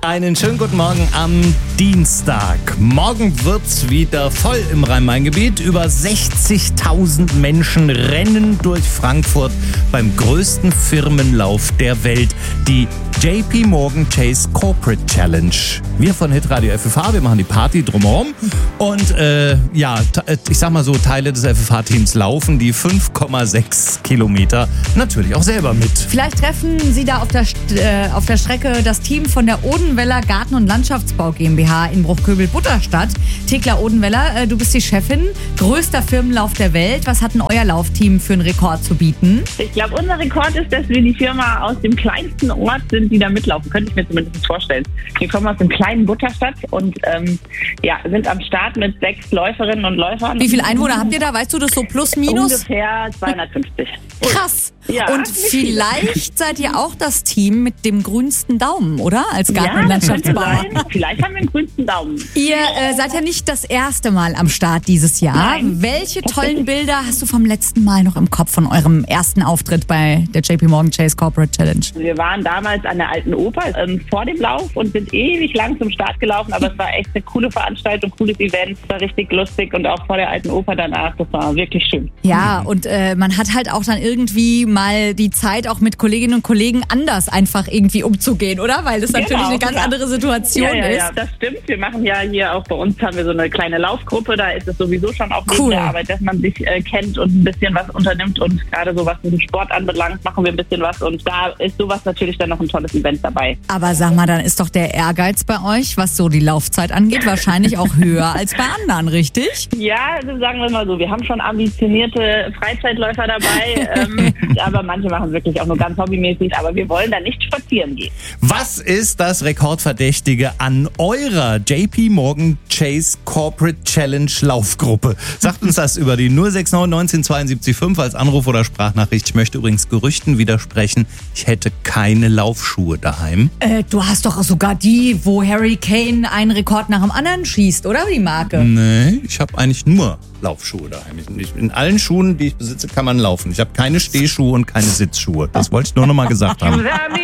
Einen schönen guten Morgen am Dienstag. Morgen wird's wieder voll im Rhein-Main-Gebiet. Über 60.000 Menschen rennen durch Frankfurt beim größten Firmenlauf der Welt, die JP Morgan Chase Corporate Challenge. Wir von Hitradio FFH, wir machen die Party drumherum. Und ich sag mal so, Teile des FFH-Teams laufen die 5,6 Kilometer natürlich auch selber mit. Vielleicht treffen Sie da auf der Strecke das Team von der Odenweller Garten- und Landschaftsbau GmbH in Bruchköbel-Butterstadt. Thekla Odenweller, du bist die Chefin. Größter Firmenlauf der Welt. Was hat denn euer Laufteam für einen Rekord zu bieten? Ich glaube, unser Rekord ist, dass wir die Firma aus dem kleinsten Ort sind, die da mitlaufen. Könnte ich mir zumindest vorstellen. Wir kommen aus dem kleinen Butterstadt und sind am Start mit 6 Läuferinnen und Läufern. Wie viele Einwohner habt ihr da? Weißt du das so plus minus? Ungefähr 250. Krass. Ja, und vielleicht seid ihr auch das Team mit dem grünsten Daumen, oder? Als Garten- und Landschaftsbauer. Vielleicht haben wir den grünsten Daumen. Ihr seid ja nicht das erste Mal am Start dieses Jahr. Nein. Welche tollen Bilder hast du vom letzten Mal noch im Kopf von eurem ersten Auftritt bei der JP Morgan Chase Corporate Challenge? Wir waren damals an der Alten Oper vor dem Lauf und sind ewig lang zum Start gelaufen, aber es war echt eine coole Veranstaltung, cooles Event, es war richtig lustig und auch vor der Alten Oper danach, das war wirklich schön. Ja, und man hat halt auch dann irgendwie mal die Zeit, auch mit Kolleginnen und Kollegen anders einfach irgendwie umzugehen, oder? Weil das natürlich eine ganz andere Situation ist. Ja, das stimmt. Wir machen ja hier auch bei uns haben wir so eine kleine Laufgruppe, da ist es sowieso schon auch neben der Arbeit, dass man sich kennt und ein bisschen was unternimmt und gerade so was den Sport anbelangt, machen wir ein bisschen was und da ist sowas natürlich dann noch ein tolles Event dabei. Aber sag mal, dann ist doch der Ehrgeiz bei euch, was so die Laufzeit angeht, wahrscheinlich auch höher als bei anderen, richtig? Ja, also sagen wir mal so, wir haben schon ambitionierte Freizeitläufer dabei, aber manche machen wirklich auch nur ganz hobbymäßig, aber wir wollen da nicht spazieren gehen. Was ist das Rekordverdächtige an eurer JP Morgan Chase Corporate Challenge Laufgruppe? Sagt uns das über die 069 1972 5 als Anruf oder Sprachnachricht. Ich möchte übrigens Gerüchten widersprechen, ich hätte keine Laufschuhe daheim. Du hast doch sogar die, wo Harry Kane einen Rekord nach dem anderen schießt, oder die Marke? Nee, ich habe eigentlich nur Laufschuhe daheim. In allen Schuhen, die ich besitze, kann man laufen. Ich habe keine Stehschuhe und keine Sitzschuhe. Das wollte ich nur noch mal gesagt haben.